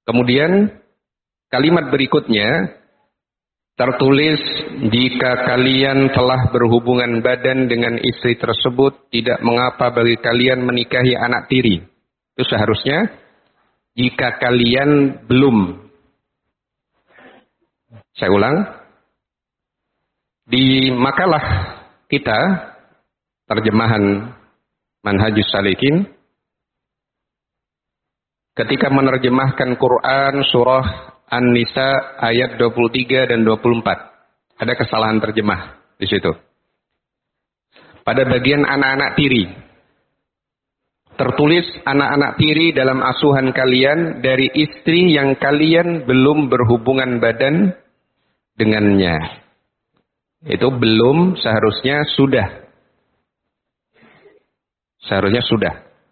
Kemudian kalimat berikutnya tertulis, jika kalian telah berhubungan badan dengan istri tersebut, tidak mengapa bagi kalian menikahi anak tiri. Itu seharusnya jika kalian belum. Saya ulang. Di makalah kita, terjemahan Manhajus Salikin, ketika menerjemahkan Quran surah An-Nisa ayat 23 dan 24. Ada kesalahan terjemah di situ. Pada bagian anak-anak tiri. Tertulis anak-anak tiri dalam asuhan kalian dari istri yang kalian belum berhubungan badan dengannya. Itu belum, seharusnya sudah. Seharusnya sudah.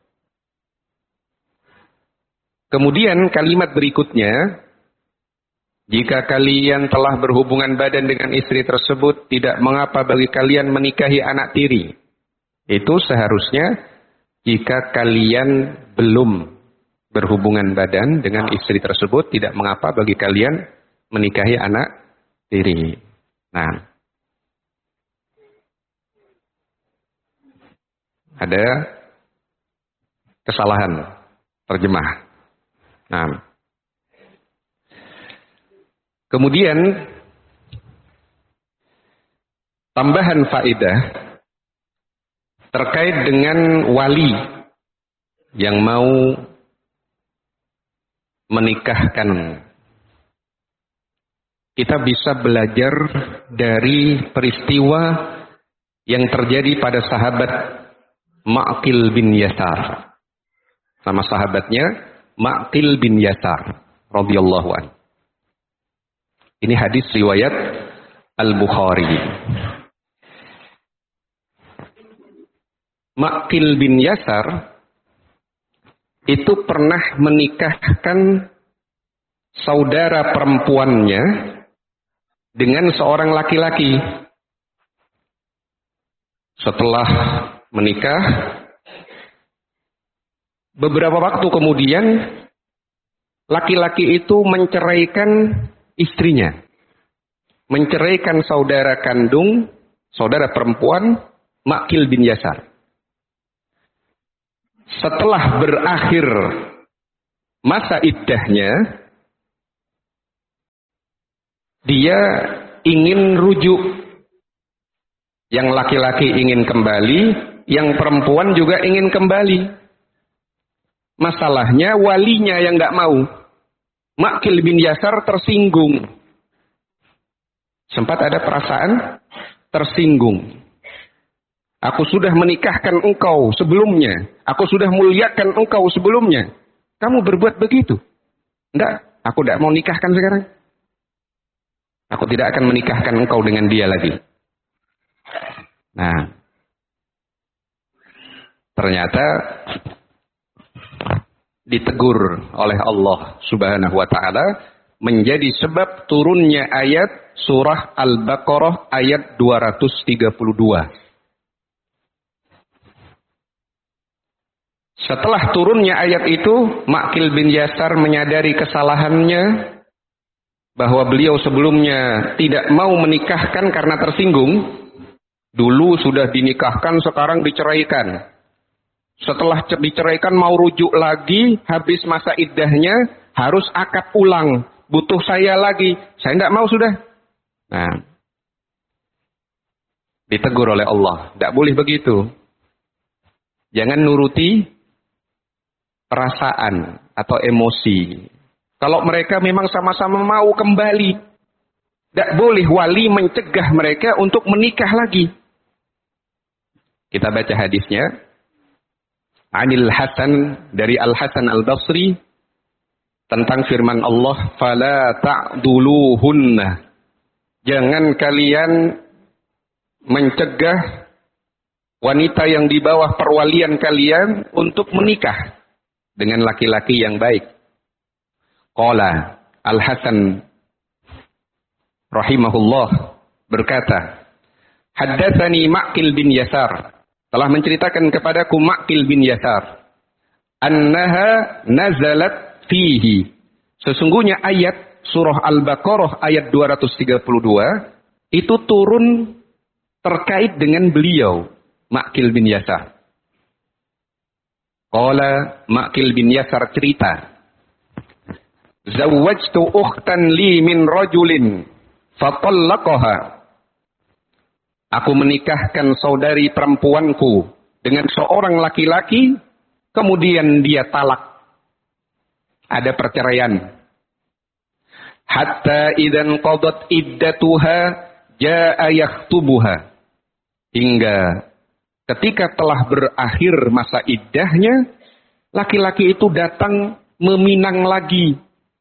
Kemudian kalimat berikutnya, jika kalian telah berhubungan badan dengan istri tersebut, tidak mengapa bagi kalian menikahi anak tiri. Itu seharusnya jika kalian belum berhubungan badan dengan istri tersebut, tidak mengapa bagi kalian menikahi anak tiri. Nah, ada kesalahan terjemah. Nah, kemudian tambahan faedah terkait dengan wali yang mau menikahkan. Kita bisa belajar dari peristiwa yang terjadi pada sahabat Ma'qil bin Yasar. Nama sahabatnya Ma'qil bin Yasar radhiyallahu anhu. Ini hadis riwayat Al-Bukhari. Ma'qil bin Yasar itu pernah menikahkan saudara perempuannya dengan seorang laki-laki. Setelah menikah, beberapa waktu kemudian laki-laki itu menceraikan istrinya, menceraikan saudara kandung, saudara perempuan Ma'qil bin Yasar. Setelah berakhir masa iddahnya, dia ingin rujuk. Yang laki-laki ingin kembali, yang perempuan juga ingin kembali. Masalahnya walinya yang nggak mau. Ma'qil bin Yasar tersinggung. Sempat ada perasaan tersinggung. Aku sudah menikahkan engkau sebelumnya. Aku sudah muliakan engkau sebelumnya. Kamu berbuat begitu. Enggak, aku tidak mau nikahkan sekarang. Aku tidak akan menikahkan engkau dengan dia lagi. Nah, ternyata ditegur oleh Allah Subhanahu wa taala menjadi sebab turunnya ayat surah Al-Baqarah ayat 232. Setelah turunnya ayat itu, Ma'qil bin Yasar menyadari kesalahannya, bahwa beliau sebelumnya tidak mau menikahkan karena tersinggung. Dulu sudah dinikahkan, sekarang diceraikan. Setelah diceraikan mau rujuk lagi, habis masa iddahnya, harus akad ulang. Butuh saya lagi. Saya tidak mau sudah. Nah, ditegur oleh Allah. Tidak boleh begitu. Jangan nuruti perasaan atau emosi. Kalau mereka memang sama-sama mau kembali, tidak boleh wali mencegah mereka untuk menikah lagi. Kita baca hadisnya. Anil Hasan, dari Al-Hasan Al-Basri, tentang firman Allah, fala ta'duluhunna. Jangan kalian mencegah wanita yang di bawah perwalian kalian untuk menikah dengan laki-laki yang baik. Qala Al-Hasan rahimahullah berkata, haddatsani Ma'qil bin Yasar, telah menceritakan kepadaku Ma'qil bin Yasar, annaha nazalat fihi, Sesungguhnya ayat surah Al-Baqarah ayat 232 itu turun terkait dengan beliau, Ma'qil bin Yasar. Qala Ma'qil bin Yasar cerita, zawwajtu ukhtan li min rajulin fatallaqaha. Aku menikahkan saudari perempuanku dengan seorang laki-laki, kemudian dia talak. Ada perceraian. Hatta idzan qadat iddatuha jaa yakhtubuha. Hingga ketika telah berakhir masa iddahnya, laki-laki itu datang meminang lagi.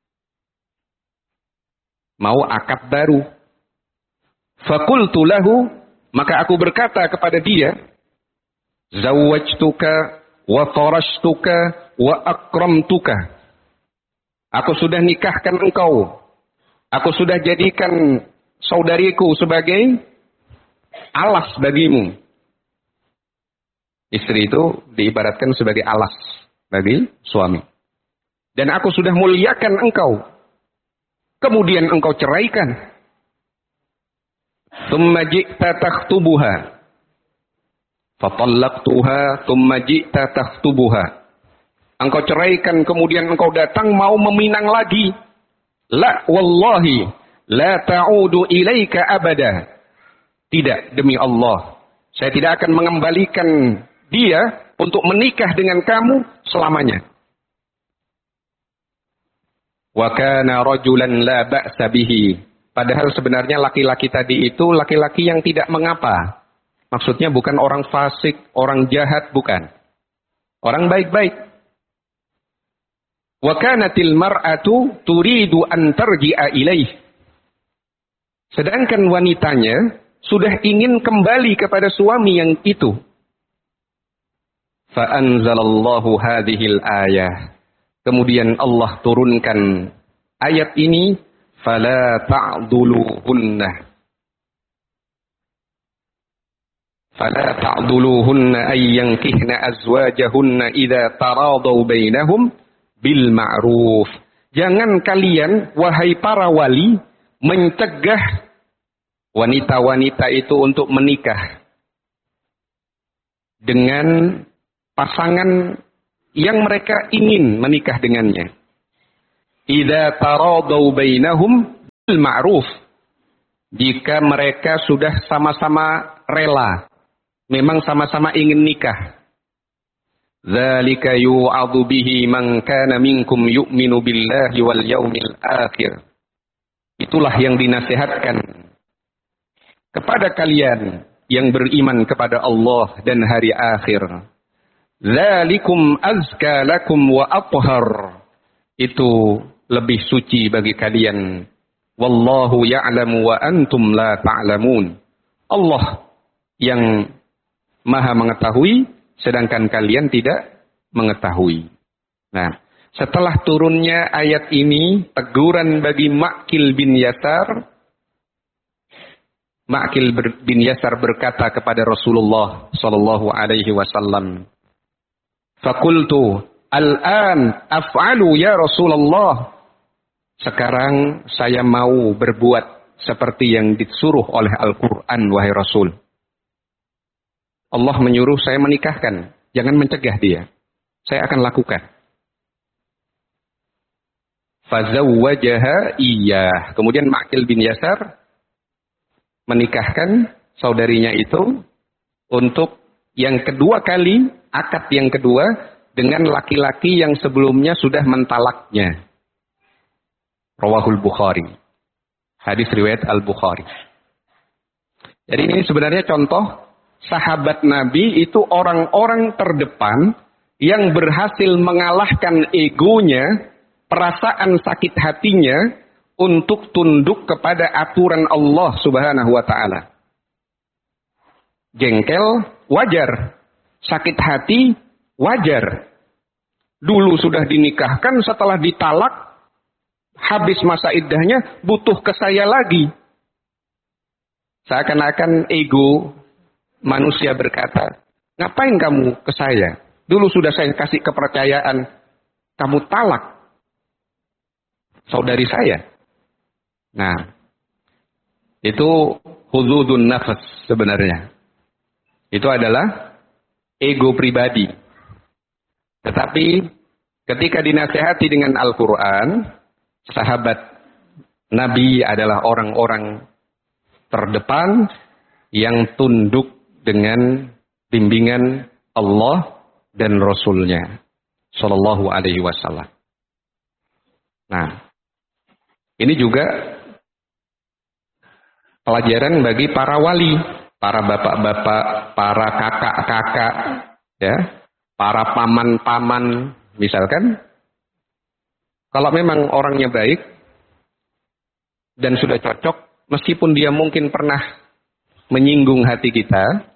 Mau akad baru. Faqultu lahu, maka aku berkata kepada dia, zawwajtuka wa farashtuka wa akramtuka. Aku sudah nikahkan engkau. Aku sudah jadikan saudariku sebagai alas bagimu. Istri itu diibaratkan sebagai alas bagi suami. Dan aku sudah muliakan engkau. Kemudian engkau ceraikan. Thumma ji'ta takhtubuha. Fatallaqtuha thumma ji'ta takhtubuha. Engkau ceraikan, kemudian engkau datang mau meminang lagi. La wallahi la ta'udu ilaika abada. Tidak, demi Allah, saya tidak akan mengembalikan dia untuk menikah dengan kamu selamanya. Wa kana rajulan la ba'sa bihi. Padahal sebenarnya laki-laki tadi itu laki-laki yang tidak mengapa. Maksudnya bukan orang fasik, orang jahat, bukan. Orang baik-baik. Wa kanatil mar'atu turidu an tarji'a ilaih. Sedangkan wanitanya sudah ingin kembali kepada suami yang itu. Fa anzalallahu hadhil ayah. Kemudian Allah turunkan ayat ini, fala ta'dhuluhunna. Fala ta'dhuluhunna ay yankihna azwajahunna idza taradaw bainahum bil ma'ruf. Jangan kalian, wahai para wali, mencegah wanita-wanita itu untuk menikah dengan pasangan yang mereka ingin menikah dengannya. Idza taradaw bainahum bil ma'ruf. Jika mereka sudah sama-sama rela, memang sama-sama ingin nikah. Dzalika yu'adhu bihi man kana minkum yu'minu billahi wal yaumil akhir. Itulah yang dinasihatkan kepada kalian yang beriman kepada Allah dan hari akhir. Dzalikum azka lakum wa athhar. Itu lebih suci bagi kalian. Wallahu ya'lamu wa antum la ta'lamun. Allah yang Maha mengetahui, sedangkan kalian tidak mengetahui. Nah, setelah turunnya ayat ini, teguran bagi Ma'qil bin Yasar. Ma'qil bin Yasar berkata kepada Rasulullah sallallahu alaihi wasallam, "Faqultu, al-an af'alu ya Rasulullah." Sekarang saya mau berbuat seperti yang disuruh oleh Al-Qur'an, wahai Rasul. Allah menyuruh saya menikahkan, jangan mencegah dia. Saya akan lakukan. Fazawwajaha iyyah. Kemudian Ma'qil bin Yasar menikahkan saudarinya itu untuk yang kedua kali, akad yang kedua dengan laki-laki yang sebelumnya sudah mentalaknya. Rawahul Bukhari. Hadis riwayat Al-Bukhari. Jadi ini sebenarnya contoh sahabat Nabi itu orang-orang terdepan yang berhasil mengalahkan egonya, perasaan sakit hatinya untuk tunduk kepada aturan Allah Subhanahu wa taala. Jengkel wajar, sakit hati wajar. Dulu sudah dinikahkan, setelah ditalak, habis masa iddahnya, butuh ke saya lagi. Seakan-akan ego manusia berkata, ngapain kamu ke saya? Dulu sudah saya kasih kepercayaan, kamu talak. saudari saya. Nah, itu hududun nafs sebenarnya. Itu adalah ego pribadi. Tetapi ketika dinasihati dengan Al-Quran, sahabat Nabi adalah orang-orang terdepan yang tunduk dengan bimbingan Allah dan Rasul-Nya Shallallahu Alaihi Wasallam. Nah, ini juga pelajaran bagi para wali, para bapak-bapak, para kakak-kakak, ya, para paman-paman, misalkan, kalau memang orangnya baik dan sudah cocok, meskipun dia mungkin pernah menyinggung hati kita,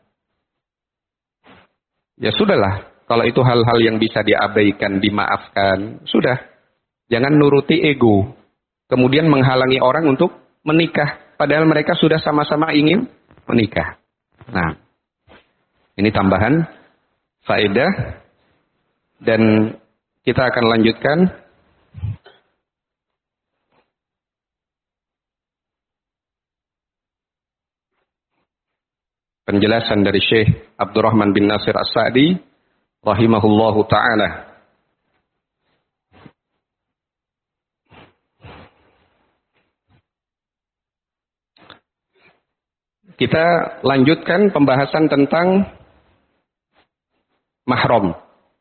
ya sudahlah. Kalau itu hal-hal yang bisa diabaikan, dimaafkan, sudah. Jangan nuruti ego. Kemudian menghalangi orang untuk menikah. Padahal mereka sudah sama-sama ingin menikah. Nah, ini tambahan faedah. Dan kita akan lanjutkan. Penjelasan dari Syekh Abdurrahman bin Nasir As-Sa'di rahimahullahu ta'ala. Kita lanjutkan pembahasan tentang mahram.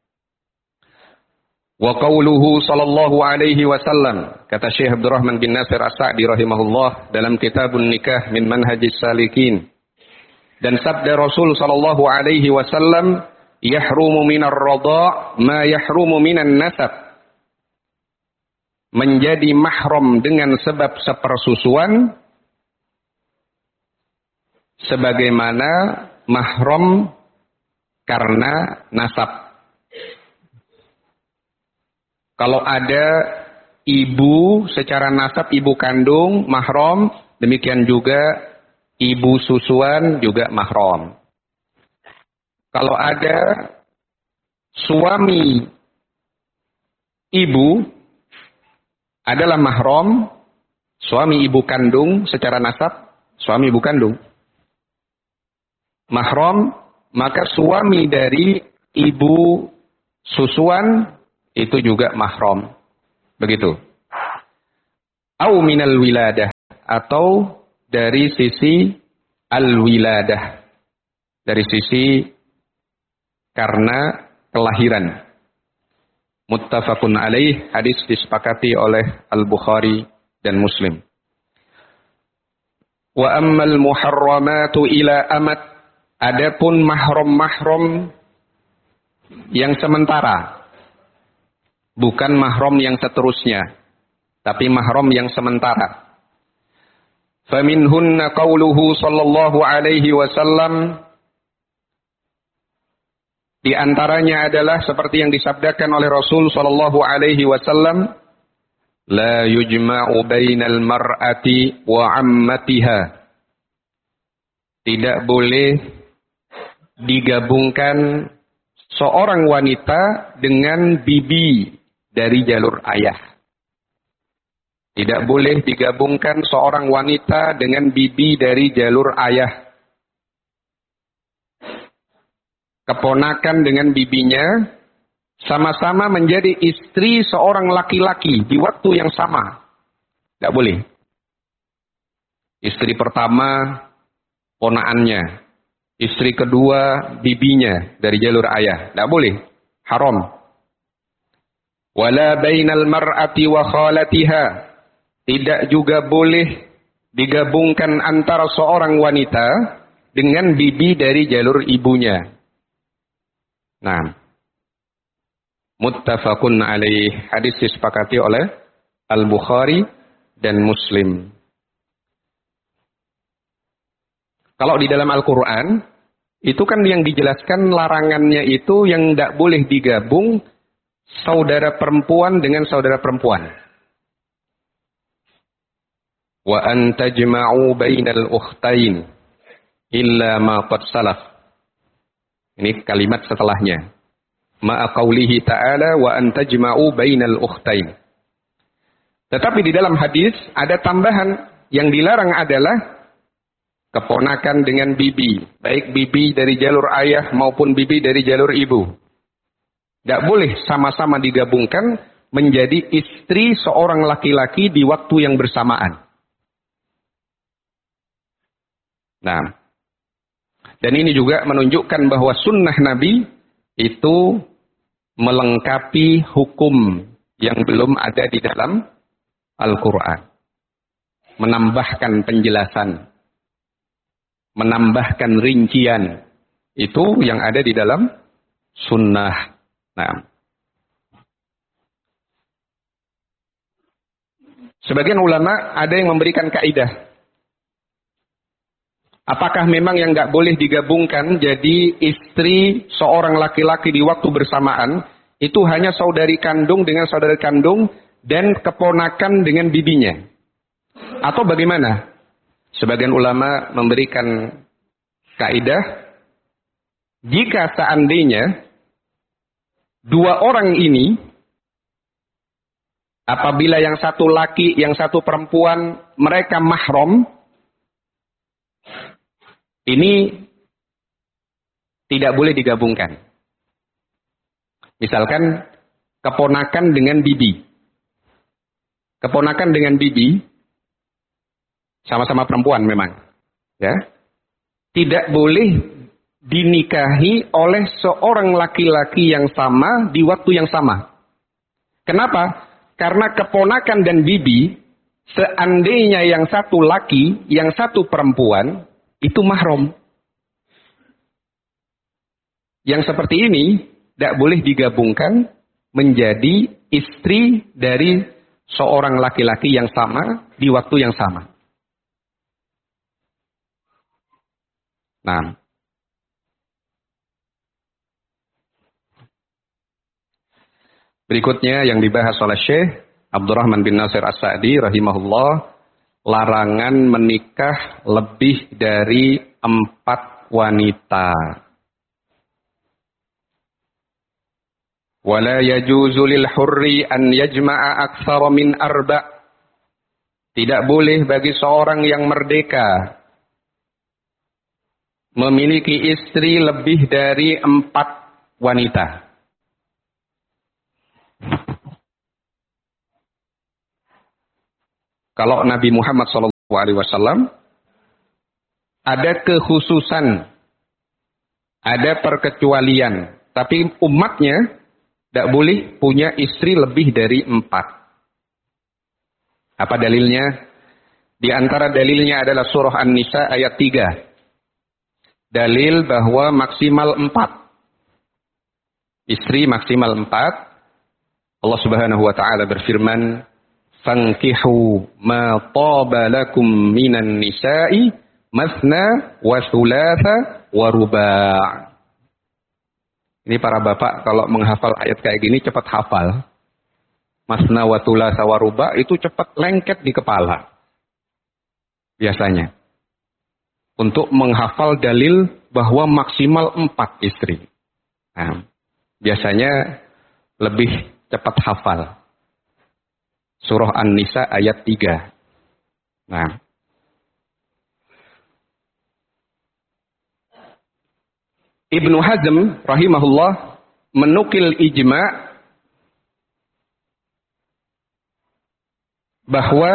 Wa qawluhu sallallahu alaihi wasallam, kata Syekh Abdurrahman bin Nasir As-Sa'di rahimahullah dalam Kitabun Nikah min Manhajis Salikin. Dan sabda Rasul sallallahu alaihi wasallam, yahrumu minar radha' ma yahrumu minan nasab. Menjadi mahram dengan sebab sepersusuan sebagaimana mahram karena nasab. Kalau ada ibu secara nasab, ibu kandung mahram, demikian juga ibu susuan juga mahram. Kalau ada suami ibu adalah mahram, suami ibu kandung secara nasab, suami ibu kandung mahram, maka suami dari ibu susuan itu juga mahram. Begitu. Au minal wiladah, atau dari sisi al-wiladah, dari sisi karena kelahiran. Muttafaqun alaih, hadis disepakati oleh Al-Bukhari dan Muslim. Wa ammal muharramatu ila amat, adapun mahram-mahram yang sementara, bukan mahram yang seterusnya, tapi mahram yang sementara. Faminhunna qauluhu sallallahu alaihi wasallam, di antaranya adalah seperti yang disabdakan oleh Rasul sallallahu alaihi wasallam, la yujma'u bainal mar'ati wa 'ammatiha. Tidak boleh digabungkan seorang wanita dengan bibi dari jalur ayah. Tidak boleh digabungkan seorang wanita dengan bibi dari jalur ayah. Keponakan dengan bibinya sama-sama menjadi istri seorang laki-laki di waktu yang sama. Tidak boleh. Istri pertama ponaannya, istri kedua bibinya dari jalur ayah. Tidak boleh. Haram. Wala bainal mar'ati wa khalatiha. Tidak juga boleh digabungkan antara seorang wanita dengan bibi dari jalur ibunya. Nah, muttafaqun alaih, hadis disepakati oleh Al-Bukhari dan Muslim. Kalau di dalam Al-Quran, itu kan yang dijelaskan larangannya itu yang tidak boleh digabung saudara perempuan dengan saudara perempuan. Wa an tajma'u bainal ukhtain illa ma qad salaf. Ini kalimat setelahnya. Ma'a qawlihi ta'ala wa an tajma'u bainal ukhtain. Tetapi di dalam hadis ada tambahan, yang dilarang adalah keponakan dengan bibi, baik bibi dari jalur ayah maupun bibi dari jalur ibu. Tidak boleh sama-sama digabungkan menjadi istri seorang laki-laki di waktu yang bersamaan. Nah, dan ini juga menunjukkan bahwa sunnah Nabi itu melengkapi hukum yang belum ada di dalam Al-Quran. Menambahkan penjelasan, menambahkan rincian, itu yang ada di dalam sunnah. Nah, sebagian ulama ada yang memberikan kaidah. Apakah memang yang nggak boleh digabungkan jadi istri seorang laki-laki di waktu bersamaan itu hanya saudari kandung dengan saudara kandung dan keponakan dengan bibinya? Atau bagaimana? Sebagian ulama memberikan kaidah, jika seandainya dua orang ini, apabila yang satu laki, yang satu perempuan, mereka mahram, ini tidak boleh digabungkan. Misalkan keponakan dengan bibi. Keponakan dengan bibi, sama-sama perempuan memang. Ya. Tidak boleh dinikahi oleh seorang laki-laki yang sama di waktu yang sama. Kenapa? Karena keponakan dan bibi, seandainya yang satu laki, yang satu perempuan, itu mahram. Yang seperti ini tidak boleh digabungkan menjadi istri dari seorang laki-laki yang sama di waktu yang sama. Nah, berikutnya yang dibahas oleh Syekh Abdurrahman bin Nasir As-Sa'di rahimahullah, larangan menikah lebih dari 4 wanita. Wala yajuzu lil hurri an yajma'a aktsara min 4. Tidak boleh bagi seorang yang merdeka memiliki istri lebih dari 4 wanita. Kalau Nabi Muhammad SAW ada kekhususan, ada perkecualian, tapi umatnya tidak boleh punya istri lebih dari 4. Apa dalilnya? Di antara dalilnya adalah surah An-Nisa ayat 3. Dalil bahwa maksimal 4. Istri maksimal 4. Allah Subhanahu wa taala berfirman, "Fankihu ma taba lakum minan nisa'i masna wa thulatha wa ruba'." Ini para bapak kalau menghafal ayat kayak gini cepat hafal. Masna wa thulatha wa ruba' itu cepat lengket di kepala. Biasanya. Untuk menghafal dalil bahwa maksimal 4 istri. Nah, biasanya lebih cepat hafal. Surah An-Nisa ayat 3. Nah. Ibnu Hazm rahimahullah menukil ijma' bahwa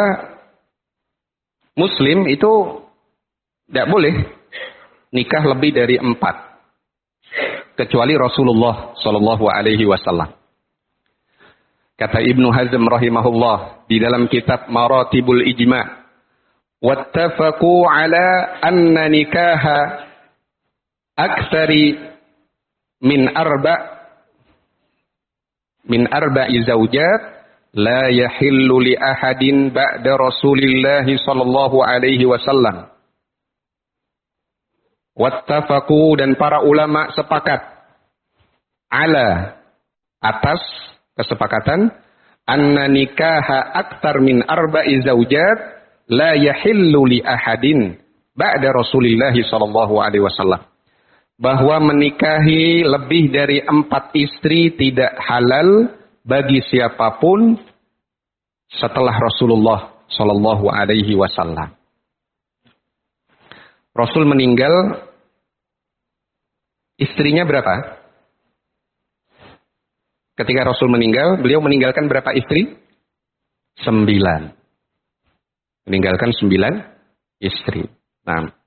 Muslim itu tidak boleh nikah lebih dari 4, kecuali Rasulullah Shallallahu Alaihi Wasallam. Kata Ibnu Hazm rahimahullah di dalam kitab Maratibul Ijma', wattafaqu ala anna nikaha aktsari min arba'i zawjat la yahillu li ahadin ba'da Rasulillah sallallahu alaihi wasallam. Wattafaqu, dan para ulama sepakat, ala, atas kesepakatan, anna nikaha aktsar min arba'i zawjat la yahillu li ahadin ba'da Rasulillah sallallahu alaihi wasallam. Bahwa menikahi lebih dari 4 istri tidak halal bagi siapapun setelah Rasulullah Shallallahu Alaihi Wasallam. Rasul meninggal, istrinya berapa? Ketika Rasul meninggal, beliau meninggalkan berapa istri? 9. Meninggalkan 9 istri. Nah,